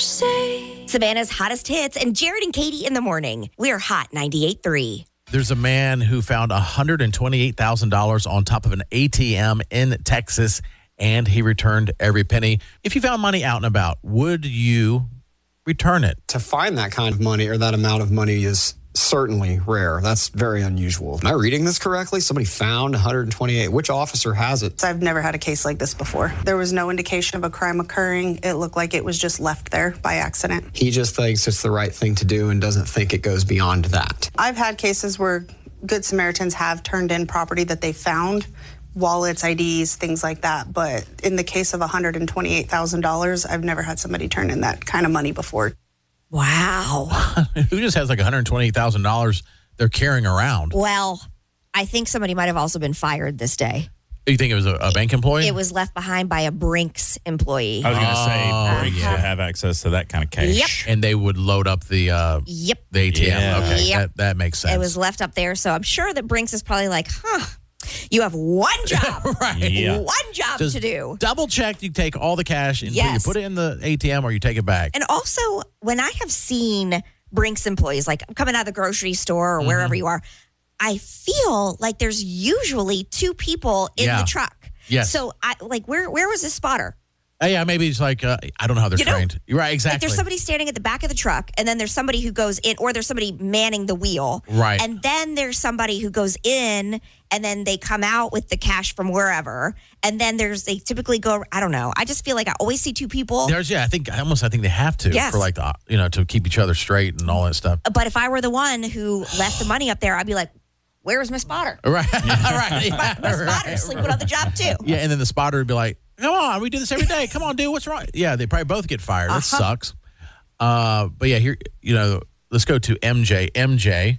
Savannah's hottest hits and Jared and Katie in the morning. We're Hot 98.3. There's a man who found $128,000 on top of an ATM in Texas, and he returned every penny. If you found money out and about, would you return it? To find that kind of money or that amount of money is certainly rare. That's very unusual. Am I reading this correctly? Somebody found 128. Which officer has it? I've never had a case like this before. There was no indication of a crime occurring. It looked like it was just left there by accident. He just thinks it's the right thing to do and doesn't think it goes beyond that. I've had cases where Good Samaritans have turned in property that they found, wallets, IDs, things like that. But in the case of $128,000, I've never had somebody turn in that kind of money before. Wow. Who just has like $128,000 they're carrying around? Well, I think somebody might have also been fired this day. You think it was a bank employee? It was left behind by a Brinks employee. I was going to say, Brinks would have access to that kind of cash. Yep. And they would load up the ATM. Yeah. Okay, Yep. that makes sense. It was left up there, so I'm sure that Brinks is probably like, you have one job. Right. Yeah. One job Just to do. double check. You take all the cash and Yes. you put it in the ATM or you take it back. And also, when I have seen Brinks employees, like coming out of the grocery store or wherever you are, I feel like there's usually two people in the truck. Yes. So, where was this spotter? Yeah, maybe it's like, I don't know how they're trained. You're right, exactly. Like there's somebody standing at the back of the truck, and then there's somebody who goes in, or there's somebody manning the wheel. Right. And then there's somebody who goes in, and then they come out with the cash from wherever. And then they typically go, I don't know. I just feel like I always see two people. I think they have to Yes. for like, to keep each other straight and all that stuff. But if I were the one who left the money up there, I'd be like, where's my spotter? Right. Right. My spotter's sleeping on the job, too. Yeah, and then the spotter would be like, come on, we do this every day. Come on, dude, what's wrong? Yeah, they probably both get fired. That sucks. But yeah, here, let's go to MJ. MJ,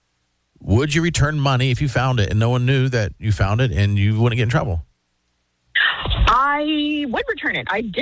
would you return money if you found it and no one knew that you found it and you wouldn't get in trouble? I would return it. I did